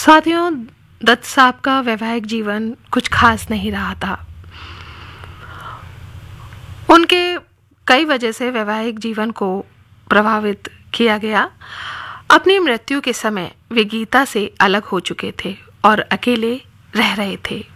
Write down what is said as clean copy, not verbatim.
साथियों, दत्त साहब का वैवाहिक जीवन कुछ खास नहीं रहा था। उनके कई वजह से वैवाहिक जीवन को प्रभावित किया गया। अपनी मृत्यु के समय वे गीता से अलग हो चुके थे और अकेले रह रहे थे।